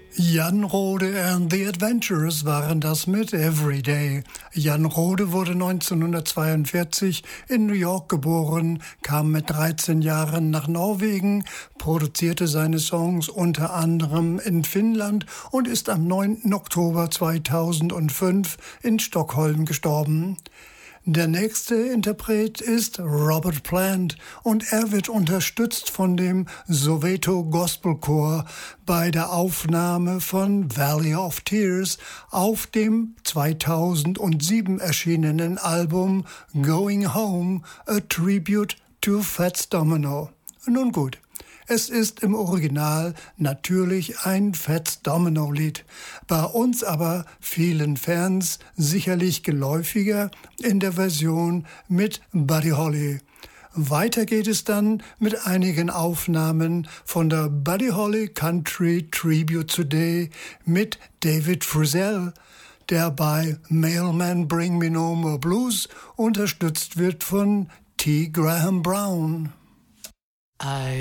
Jan Rode and the Adventurers waren das mit Everyday. Jan Rode wurde 1942 in New York geboren, kam mit 13 Jahren nach Norwegen, produzierte seine Songs unter anderem in Finnland und ist am 9. Oktober 2005 in Stockholm gestorben. Der nächste Interpret ist Robert Plant und er wird unterstützt von dem Soweto Gospel Chor bei der Aufnahme von Valley of Tears auf dem 2007 erschienenen Album Going Home, a Tribute to Fats Domino. Nun gut. Es ist im Original natürlich ein Fats Domino-Lied, bei uns aber vielen Fans sicherlich geläufiger in der Version mit Buddy Holly. Weiter geht es dann mit einigen Aufnahmen von der Buddy Holly Country Tribute Today mit David Frizzell, der bei Mailman Bring Me No More Blues unterstützt wird von T. Graham Brown.